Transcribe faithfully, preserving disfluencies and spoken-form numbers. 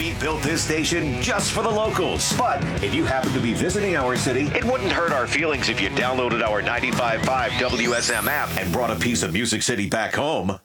We built this station just for the locals. But if you happen to be visiting our city, it wouldn't hurt our feelings if you downloaded our ninety-five point five W S M app and brought a piece of Music City back home.